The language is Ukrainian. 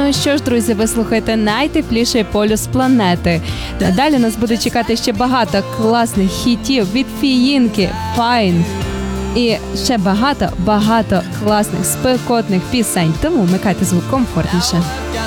Ну що ж, друзі, ви слухаєте найтепліший полюс планети. Надалі нас буде чекати ще багато класних хітів від Фіїнки, Файн. І ще багато класних спекотних пісень. Тому вмикайте звук комфортніше.